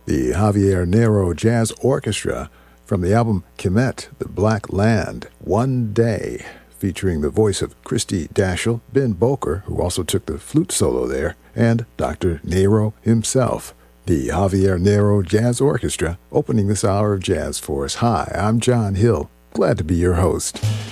the Javier Nero Jazz Orchestra from the album Kemet, The Black Land, One Day, featuring the voice of Christy Daschle, Ben Boker, who also took the flute solo there, and Dr. Nero himself. The Javier Nero Jazz Orchestra opening this hour of jazz for us. Hi, I'm John Hill. Glad to be your host.